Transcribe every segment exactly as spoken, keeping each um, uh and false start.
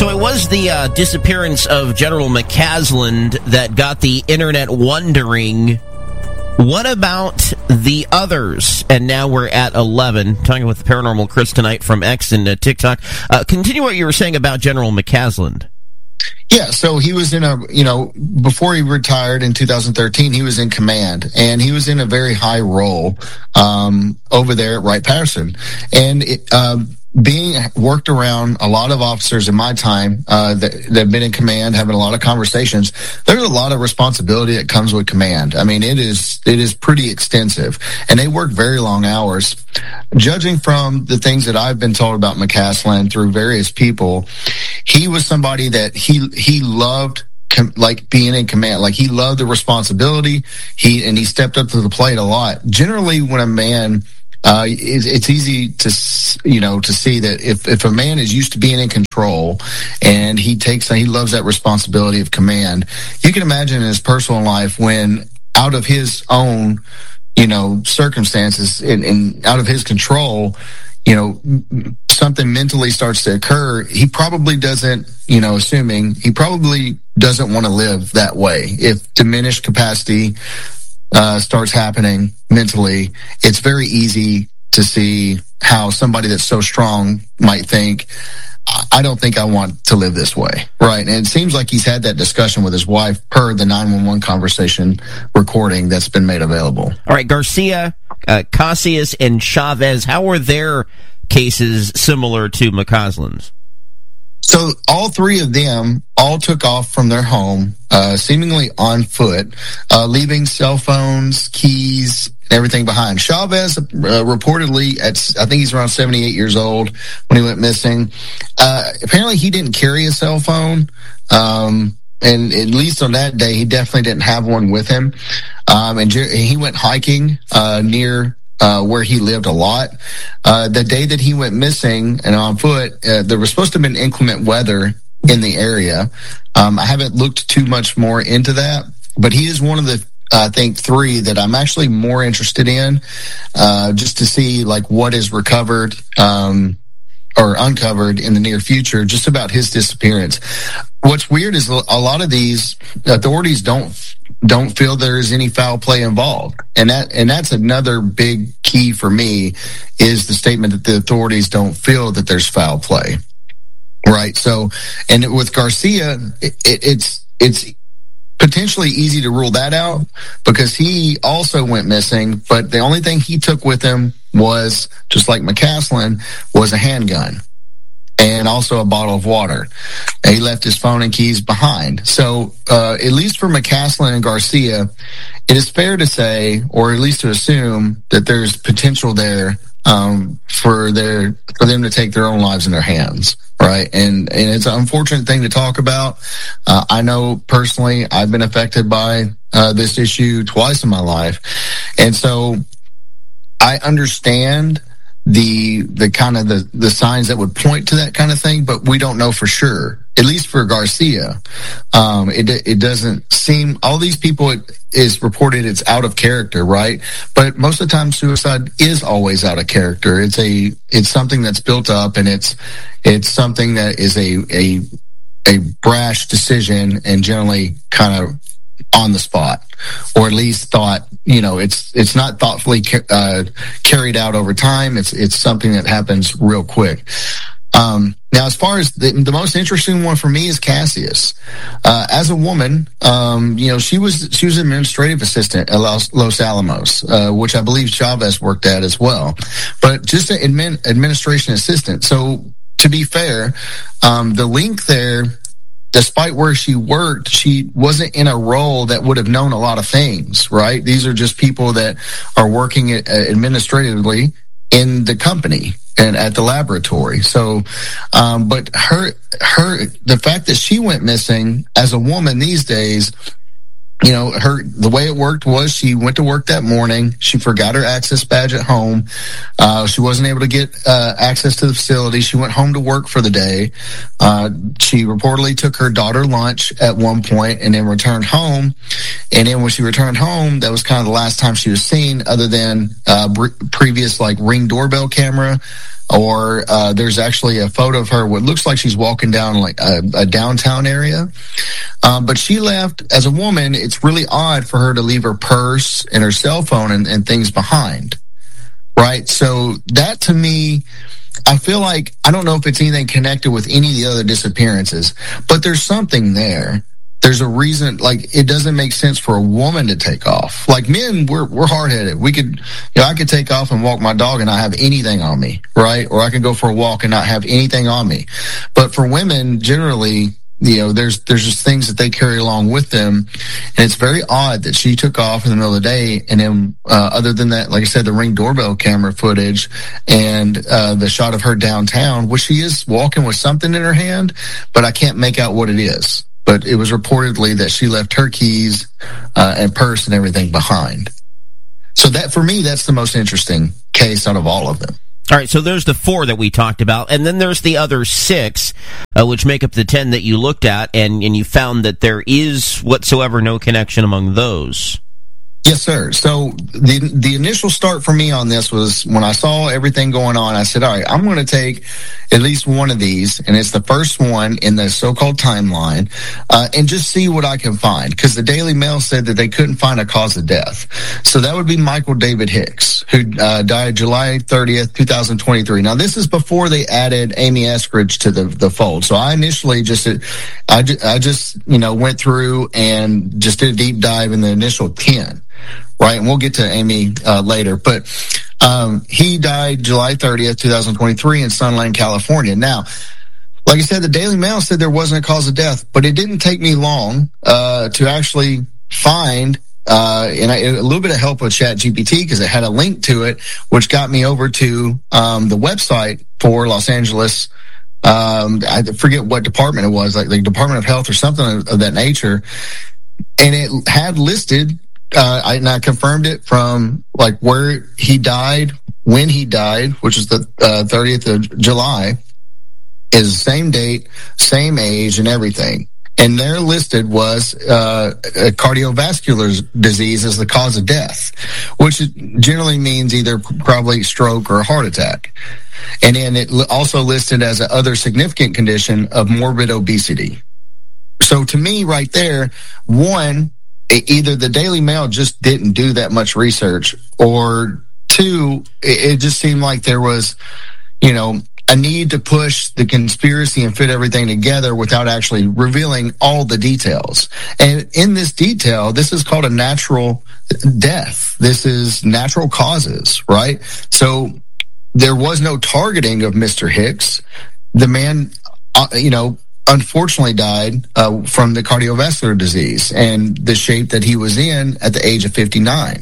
So it was the uh, disappearance of General McCasland that got the internet wondering, what about the others? And now we're at eleven, talking with Paranormal Chris tonight from X and uh, TikTok. Uh, continue what you were saying about General McCasland. Yeah, so he was in a, you know, before he retired in two thousand thirteen, he was in command, and he was in a very high role um, over there at Wright-Patterson. And it, um, being worked around a lot of officers in my time uh, that, that have been in command, having a lot of conversations, there's a lot of responsibility that comes with command. I mean, it is it is pretty extensive, and they work very long hours. Judging from the things that I've been told about McCasland through various people, he was somebody that he he loved com- like being in command. Like, he loved the responsibility. He and he stepped up to the plate a lot. Generally, when a man Uh, it's, it's easy to, you know, to see that if, if a man is used to being in control and he takes, he loves that responsibility of command, you can imagine in his personal life when out of his own, you know, circumstances and, and out of his control, you know, something mentally starts to occur. He probably doesn't, you know, assuming he probably doesn't want to live that way. If diminished capacity Uh, starts happening mentally, it's very easy to see how somebody that's so strong might think, I don't think I want to live this way, right? And it seems like he's had that discussion with his wife per the nine one one conversation recording that's been made available. All right, Garcia, uh, Casillas, and Chavez, how were their cases similar to McCasland's? So all three of them all took off from their home, uh, seemingly on foot, uh, leaving cell phones, keys, everything behind. Chavez, uh, reportedly, at, I think he's around seventy-eight years old when he went missing. Uh, apparently he didn't carry a cell phone. Um, and at least on that day, he definitely didn't have one with him. Um, and Jer- he went hiking, uh, near Uh, where he lived a lot. Uh, the day that he went missing and on foot, uh, there was supposed to have been inclement weather in the area. Um, I haven't looked too much more into that, but he is one of the, I think, three that I'm actually more interested in, uh, just to see like what is recovered, um, or uncovered in the near future, just about his disappearance. What's weird is a lot of these authorities don't don't feel there is any foul play involved, and that and that's another big key for me is the statement that the authorities don't feel that there's foul play, right? So, and with Garcia, it, it, it's it's potentially easy to rule that out because he also went missing, but the only thing he took with him was, just like McCasland, was a handgun and also a bottle of water. And he left his phone and keys behind. So, uh, at least for McCasland and Garcia, it is fair to say, or at least to assume, that there's potential there, um, for their, for them to take their own lives in their hands. Right. And, and it's an unfortunate thing to talk about. Uh, I know personally I've been affected by, uh, this issue twice in my life. And so I understand the the kind of the, the signs that would point to that kind of thing, but we don't know for sure. At least for Garcia, um, it it doesn't seem, all these people, it is reported it's out of character, right? But most of the time, suicide is always out of character. It's a it's something that's built up, and it's it's something that is a a a brash decision, and generally kind of on the spot, or at least thought, you know, it's it's not thoughtfully uh, carried out over time. It's it's something that happens real quick. Um, now, as far as the, the most interesting one for me is Casillas. Uh, as a woman, um, you know, she was she was an administrative assistant at Los, Los Alamos, uh, which I believe Chavez worked at as well. But just an admin, administration assistant. So to be fair, um, the link there, despite where she worked, she wasn't in a role that would have known a lot of things, right? These are just people that are working uh, administratively in the company and at the laboratory. So, um, but her, her, the fact that she went missing as a woman these days, you know, her, the way it worked was she went to work that morning. She forgot her access badge at home. Uh, she wasn't able to get, uh, access to the facility. She went home to work for the day. Uh, she reportedly took her daughter lunch at one point and then returned home. And then when she returned home, that was kind of the last time she was seen, other than, uh, previous like Ring doorbell camera, or uh, there's actually a photo of her what looks like she's walking down like a, a downtown area. Um, but she left, as a woman, it's really odd for her to leave her purse and her cell phone and, and things behind, right? So that, to me, I feel like, I don't know if it's anything connected with any of the other disappearances, but there's something there. There's a reason, like, it doesn't make sense for a woman to take off. Like, men, we're we're hard-headed. We could, you know, I could take off and walk my dog and not have anything on me, right? Or I could go for a walk and not have anything on me. But for women, generally, you know, there's there's just things that they carry along with them. And it's very odd that she took off in the middle of the day. And then, uh, other than that, like I said, the Ring doorbell camera footage and uh, the shot of her downtown, which she is walking with something in her hand, but I can't make out what it is. But it was reportedly that she left her keys uh, and purse and everything behind. So that, for me, that's the most interesting case out of all of them. All right, so there's the four that we talked about, and then there's the other six, uh, which make up the ten that you looked at, and, and you found that there is whatsoever no connection among those. Yes, sir. So the the initial start for me on this was when I saw everything going on, I said, all right, I'm going to take at least one of these, and it's the first one in the so-called timeline, uh, and just see what I can find. Because the Daily Mail said that they couldn't find a cause of death. So that would be Michael David Hicks, who uh, died July thirtieth, twenty twenty-three. Now, this is before they added Amy Eskridge to the, the fold. So I initially just, I just, I just, you know, went through and just did a deep dive in the initial ten. Right, and we'll get to Amy uh, later. But um, he died July thirtieth, twenty twenty-three in Sunland, California. Now, like I said, the Daily Mail said there wasn't a cause of death, but it didn't take me long uh, to actually find, uh, and I, a little bit of help with ChatGPT because it had a link to it, which got me over to um, the website for Los Angeles. Um, I forget what department it was, like the Department of Health or something of, of that nature. And it had listed, Uh, I, and I confirmed it from like where he died, when he died, which is the uh, thirtieth of July, is the same date, same age, and everything. And there listed was uh, a cardiovascular disease as the cause of death, which generally means either probably stroke or a heart attack. And then it also listed as a other significant condition of morbid obesity. So to me, right there, one, either the Daily Mail just didn't do that much research, or two, it just seemed like there was, you know, a need to push the conspiracy and fit everything together without actually revealing all the details. And in this detail, this is called a natural death. This is natural causes, right? So there was no targeting of Mister Hicks. The man, uh, you know, unfortunately died uh, from the cardiovascular disease and the shape that he was in at the age of fifty-nine.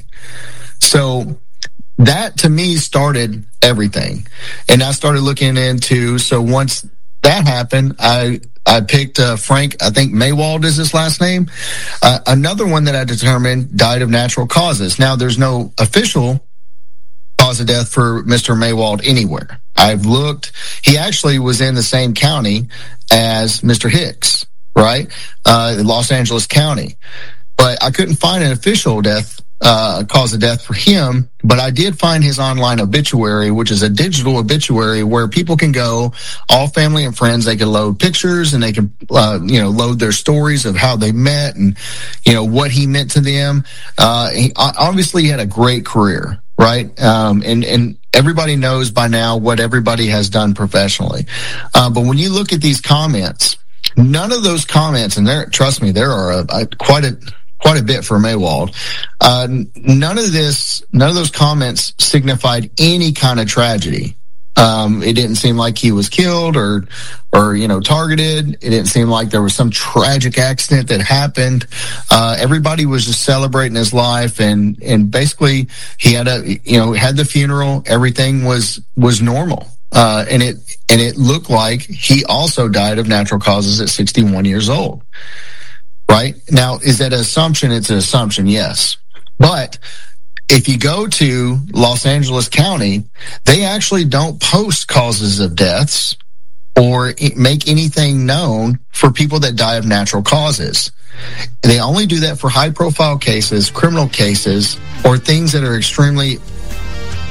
So that, to me, started everything. And I started looking into, so once that happened, I I picked uh, Frank, I think Maywald is his last name. Uh, another one that I determined died of natural causes. Now, there's no official cause of death for Mister Maywald anywhere. I've looked. He actually was in the same county as Mister Hicks, right? Uh, Los Angeles County. But I couldn't find an official death, uh, cause of death for him. But I did find his online obituary, which is a digital obituary where people can go, all family and friends, they can load pictures and they can, uh, you know, load their stories of how they met and, you know, what he meant to them. Uh, he, obviously he had a great career. Right. Um, and, and everybody knows by now what everybody has done professionally. Uh, but when you look at these comments, none of those comments, and there, trust me, there are a, a, quite a, quite a bit for Maywald. Uh, none of this, none of those comments signified any kind of tragedy. Um, it didn't seem like he was killed or, or, you know, targeted. It didn't seem like there was some tragic accident that happened. Uh, everybody was just celebrating his life, and, and basically he had a, you know, had the funeral. Everything was, was normal. Uh, and it, and it looked like he also died of natural causes at sixty-one years old. Right? Now, is that an assumption? It's an assumption, yes. But if you go to Los Angeles County, they actually don't post causes of deaths or make anything known for people that die of natural causes. They only do that for high-profile cases, criminal cases, or things that are extremely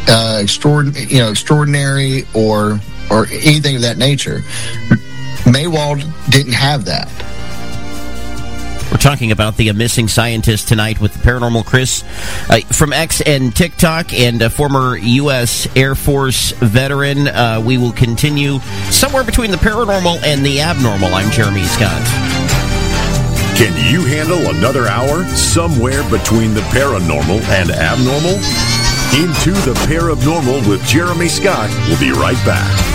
uh, extraordinary, you know, extraordinary or or anything of that nature. Maywald didn't have that. We're talking about the uh, missing scientist tonight with the Paranormal Chris uh, from X and TikTok, and a former U S Air Force veteran. Uh, we will continue somewhere between the paranormal and the abnormal. I'm Jeremy Scott. Can you handle another hour somewhere between the paranormal and abnormal? Into the Paranormal with Jeremy Scott. We'll be right back.